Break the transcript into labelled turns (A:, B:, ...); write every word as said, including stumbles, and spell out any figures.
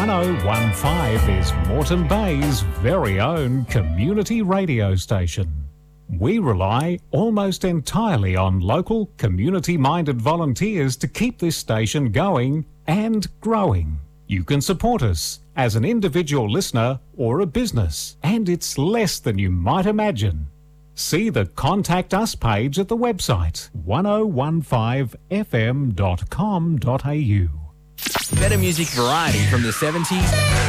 A: one oh one five is Moreton Bay's very own community radio station. We rely almost entirely on local, community-minded volunteers to keep this station going and growing. You can support us as an individual listener or a business, and it's less than you might imagine. See the Contact Us page at the website one oh one five f m dot com dot a u.
B: Better music variety from the seventies